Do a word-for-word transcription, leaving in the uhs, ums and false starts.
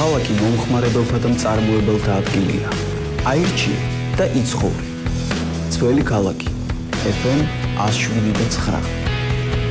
ქალაქი მომხმარებელთა და მწარმოებელთა ადგილია. აირჩიე და იცხოვრი. ძველი ქალაქი. ეფ ემ one oh seven point nine